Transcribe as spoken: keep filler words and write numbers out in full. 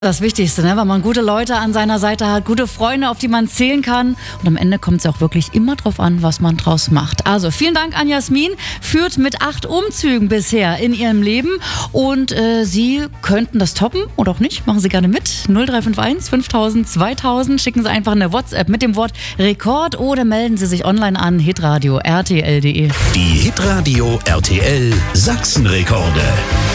Das Wichtigste, ne? Weil man gute Leute an seiner Seite hat, gute Freunde, auf die man zählen kann. Und am Ende kommt es auch wirklich immer drauf an, was man draus macht. Also vielen Dank an Jasmin, führt mit acht Umzügen bisher in ihrem Leben. Und äh, Sie könnten das toppen oder auch nicht. Machen Sie gerne mit. null drei fünf eins fünftausend zweitausend. Schicken Sie einfach eine WhatsApp mit dem Wort Rekord oder melden Sie sich online an hitradio punkt r t l punkt d e. Die Hitradio R T L Sachsenrekorde.